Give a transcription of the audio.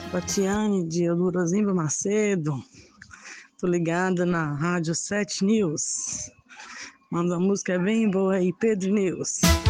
Tatiane de Eudorosimbo Macedo. Tô ligada na Rádio 7 News. Manda uma música bem boa aí, Pedro News.